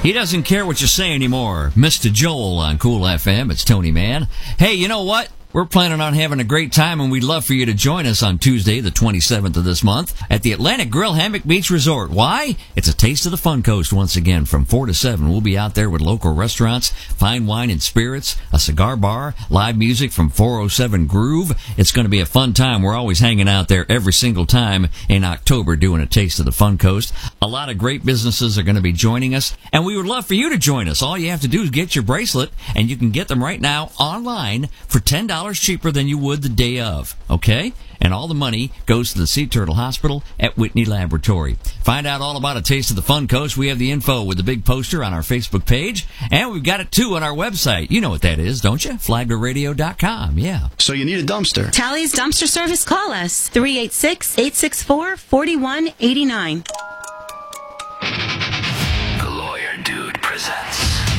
He doesn't care what you say anymore. Mr. Joel on Cool FM. It's Tony Mann. Hey, you know what? We're planning on having a great time, and we'd love for you to join us on Tuesday, the 27th of this month, at the Atlantic Grill Hammock Beach Resort. Why? It's a taste of the Fun Coast once again from 4 to 7. We'll be out there with local restaurants, fine wine and spirits, a cigar bar, live music from 407 Groove. It's going to be a fun time. We're always hanging out there every single time in October doing a taste of the Fun Coast. A lot of great businesses are going to be joining us, and we would love for you to join us. All you have to do is get your bracelet, and you can get them right now online for $10 cheaper than you would the day of, okay? And all the money goes to the Sea Turtle Hospital at Whitney Laboratory. Find out all about A Taste of the Fun Coast. We have the info with the big poster on our Facebook page, and we've got it, too, on our website. You know what that is, don't you? Flaglerradio.com, yeah. So you need a dumpster. Tally's Dumpster Service. Call us, 386-864-4189.